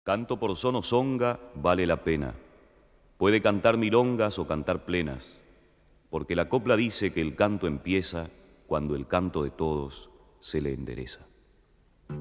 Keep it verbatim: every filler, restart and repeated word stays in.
Canto por son o songa vale la pena. Puede cantar milongas o cantar plenas, porque la copla dice que el canto empieza cuando el canto de todos se le endereza.